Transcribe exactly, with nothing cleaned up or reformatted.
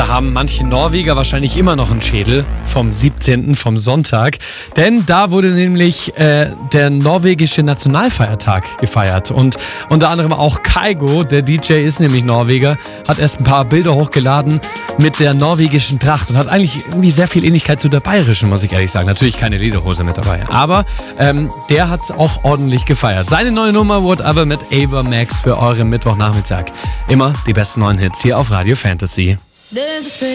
da haben manche Norweger wahrscheinlich immer noch einen Schädel vom siebzehnten vom Sonntag. Denn da wurde nämlich äh, der norwegische Nationalfeiertag gefeiert. Und unter anderem auch Kygo, der D J ist nämlich Norweger, hat erst ein paar Bilder hochgeladen mit der norwegischen Tracht und hat eigentlich irgendwie sehr viel Ähnlichkeit zu der bayerischen, muss ich ehrlich sagen. Natürlich keine Lederhose mit dabei. Aber ähm, der hat auch ordentlich gefeiert. Seine neue Nummer Whatever mit Ava Max für euren Mittwochnachmittag. Immer die besten neuen Hits hier auf Radio Fantasy.